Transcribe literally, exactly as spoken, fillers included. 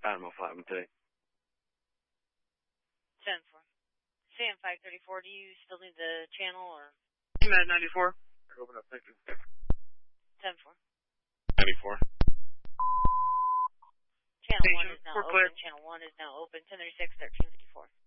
Animal five and three. ten four. C M five thirty-four, do you still need the channel or? C M A ninety-four. Open up, thank you. ten four. ninety-four. Channel Station, one is now we're open. clear. Channel one is now open. ten thirty-six, thirteen fifty-four.